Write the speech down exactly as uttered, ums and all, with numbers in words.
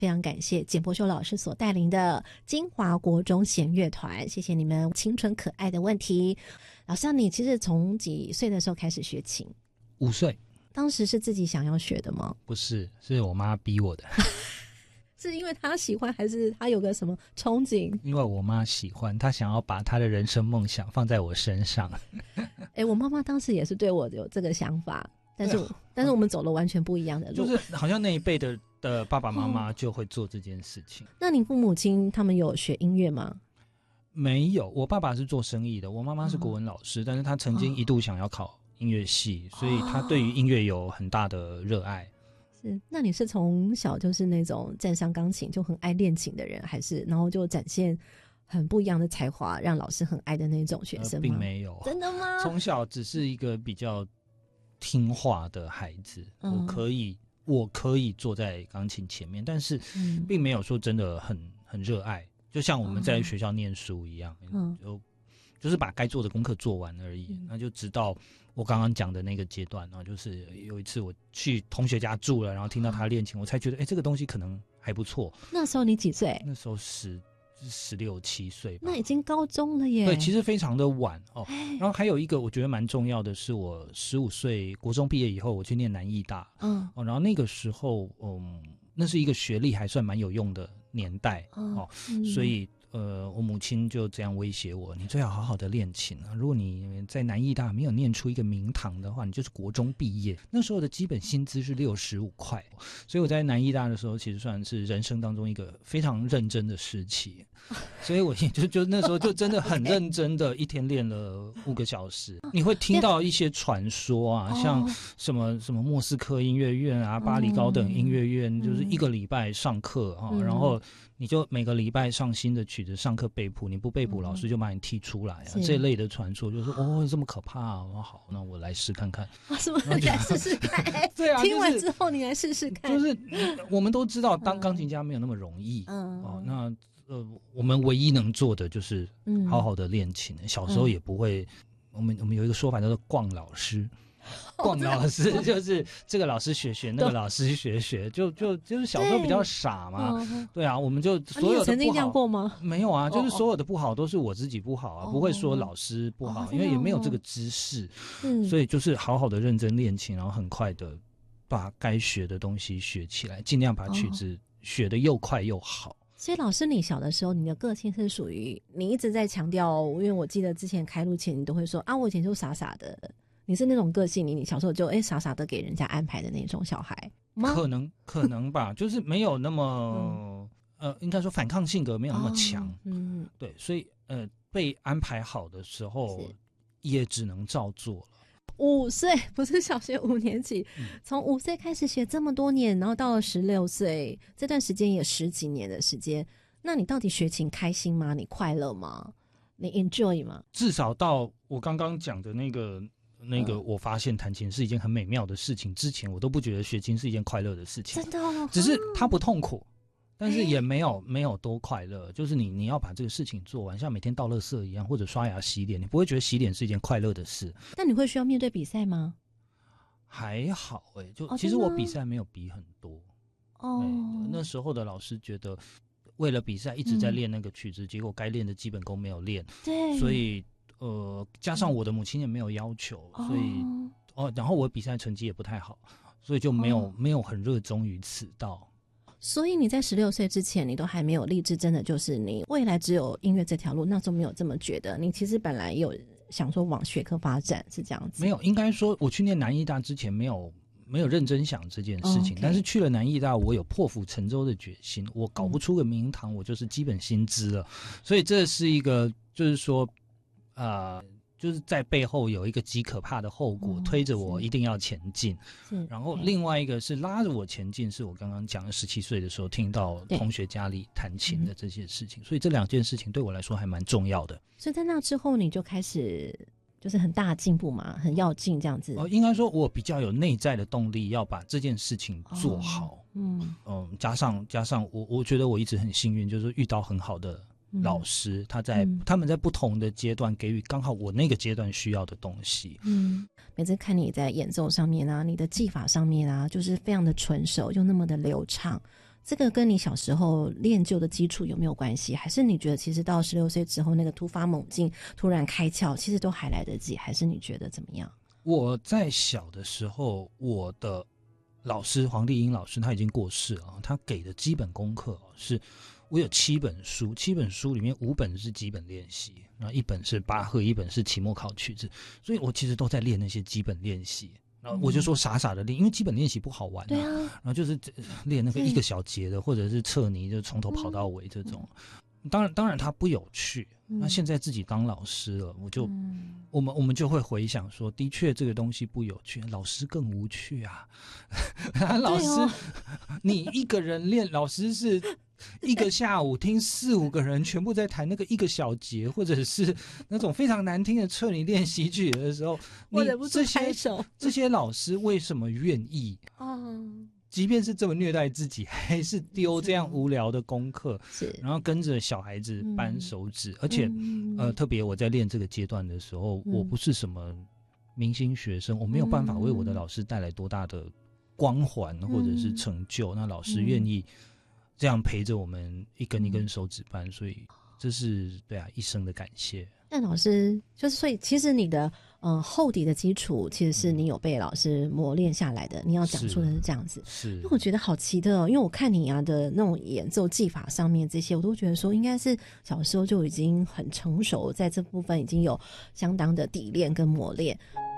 非常感谢简博修老师所带领的金华国中弦乐团，谢谢你们清纯可爱的问题。老师，你其实从几岁的时候开始学琴？ 五岁。 当时是自己想要学的吗？ 不是，是我妈逼我的。 是因为她喜欢，还是她有个什么憧憬？ 因为我妈喜欢，她想要把她的人生梦想放在我身上。 哎，我妈妈当时也是对我有这个想法，但是、啊、但是我们走了完全不一样的路， 就是好像那一辈的的爸爸妈妈就会做这件事情。 那您父母亲他们有学音乐吗？ 没有，我爸爸是做生意的，我妈妈是国文老师、嗯、但是他曾经一度想要考音乐系、哦、所以他对于音乐有很大的热爱。 是，那你是从小就是那种站上钢琴就很爱练琴的人，还是然后就展现很不一样的才华让老师很爱的那种学生吗？ 呃、并没有。 真的吗？ 从小只是一个比较听话的孩子、嗯、我可以我可以坐在钢琴前面，但是并没有说真的很很热爱，就像我们在学校念书一样、嗯、就就是把该做的功课做完而已、嗯、那就直到我刚刚讲的那个阶段，然后就是有一次我去同学家住了，然后听到他练琴、嗯、我才觉得哎、欸，这个东西可能还不错。 那时候你几岁？ 那时候十十六七岁吧。 那已经高中了耶。 对，其实非常的晚哦。然后还有一个我觉得蛮重要的是，我十五岁国中毕业以后，我去念南艺大，嗯，哦，然后那个时候，嗯，那是一个学历还算蛮有用的年代、嗯、哦、嗯，所以呃，我母亲就这样威胁我，你最好好好的练琴啊！如果你在南艺大没有念出一个名堂的话，你就是国中毕业。那时候的基本薪资是六十五块，所以我在南艺大的时候，其实算是人生当中一个非常认真的时期。所以我也就就那时候就真的很认真的，一天练了五个小时。你会听到一些传说啊，像什么什么莫斯科音乐院啊、巴黎高等音乐院，就是一个礼拜上课啊，然后你就每个礼拜上新的曲子，上课背谱，你不背谱、嗯、老师就把你踢出来啊，这类的传说就是哦这么可怕啊，好，那我来试看看。 啊，什么来试试看？对啊，听完之后你来试试看。 就是我们都知道当钢琴家没有那么容易，嗯，哦，那呃我们唯一能做的就是好好的练琴、嗯、小时候也不会、嗯、我们我们有一个说法叫做逛老师。逛老师就是这个老师学学，那个老师学学，就就就是小时候比较傻嘛， 对, 对啊，我们就所有的不好、啊、你有曾经这样过吗？没有啊，就是所有的不好都是我自己不好啊，哦、不会说老师不好、哦，因为也没有这个知识、哦，所以就是好好的认真练琴，然后很快的把该学的东西学起来，尽量把曲子学得又快又好。 所以老师，你小的时候你的个性是属于你一直在强调，因为我记得之前开录前你都会说啊，我以前就傻傻的。你是那种个性，你你小时候就哎傻傻的给人家安排的那种小孩吗？可能可能吧，就是没有那么、嗯、呃，应该说反抗性格没有那么强、哦，嗯，对，所以呃被安排好的时候也只能照做了。 五岁不是小学五年级，从、嗯、五岁开始学这么多年，然后到了十六岁，这段时间也十几年的时间，那你到底学琴开心吗？你快乐吗？你 enjoy 吗？ 至少到我刚刚讲的那个。那个我发现弹琴是一件很美妙的事情之前，我都不觉得学琴是一件快乐的事情， 真的、哦、 只是它不痛苦，但是也没有、欸、没有多快乐，就是你你要把这个事情做完，像每天倒垃圾一样，或者刷牙洗脸，你不会觉得洗脸是一件快乐的事。 但你会需要面对比赛吗？ 还好哎、欸，就、哦、其实我比赛没有比很多哦、欸，那时候的老师觉得为了比赛一直在练那个曲子、嗯、结果该练的基本功没有练，对，所以呃，加上我的母亲也没有要求，嗯、所以哦，然后我比赛成绩也不太好，所以就没有、哦、没有很热衷于此道。 所以你在十六岁之前，你都还没有立志，真的就是你未来只有音乐这条路，那时候没有这么觉得。你其实本来有想说往学科发展，是这样子？ 没有，应该说我去念南艺大之前没有没有认真想这件事情， oh, okay. 但是去了南艺大，我有破釜沉舟的决心。我搞不出个名堂，嗯、我就是基本薪资了，所以这是一个就是说。呃，就是在背后有一个极可怕的后果、嗯、推着我一定要前进，然后另外一个是拉着我前进，是我刚刚讲的十七岁的时候听到同学家里弹琴的这些事情，所以这两件事情对我来说还蛮重要的。 所以在那之后你就开始就是很大的进步嘛，很要进这样子。 哦，应该说我比较有内在的动力要把这件事情做好。哦、嗯嗯，加上加上我我觉得我一直很幸运，就是遇到很好的老师，他在、嗯、他们在不同的阶段给予刚好我那个阶段需要的东西。 嗯，每次看你在演奏上面啊，你的技法上面啊，就是非常的纯熟，又那么的流畅。 这个跟你小时候练就的基础有没有关系？还是你觉得其实到十六岁之后那个突发猛进突然开窍其实都还来得及？还是你觉得怎么样？ 我在小的时候，我的老师黄丽英老师他已经过世了，他给的基本功课是我有七本书，七本书里面五本是基本练习，然后一本是巴赫，一本是期末考曲子，所以我其实都在练那些基本练习。然后我就说傻傻的练，因为基本练习不好玩、啊， 对啊， 然后就是练那个一个小节的，或者是测泥，就从头跑到尾这种。嗯、当然，当然它不有趣。嗯、那现在自己当老师了，我就、嗯、我们我们就会回想说，的确这个东西不有趣，老师更无趣啊。老师，哦、你一个人练，老师是。一个下午听四五个人全部在弹那个一个小节，或者是那种非常难听的测你练习曲的时候， 我忍不住拍手。 这些老师为什么愿意？ 嗯， 即便是这么虐待自己，还是丢这样无聊的功课， 是， 然后跟着小孩子扳手指，嗯、而且、嗯、呃，特别我在练这个阶段的时候，嗯、我不是什么明星学生，我没有办法为我的老师带来多大的光环或者是成就，嗯、那老师愿意。这样陪着我们一根一根手指扳，嗯、所以这是对啊一生的感谢。 那老师就是，所以其实你的嗯、呃、厚底的基础，其实是你有被老师磨练下来的。你要讲述的是这样子， 是。 因为我觉得好奇特哦，因为我看你啊的那种演奏技法上面这些，我都觉得说应该是小时候就已经很成熟，在这部分已经有相当的底练跟磨练。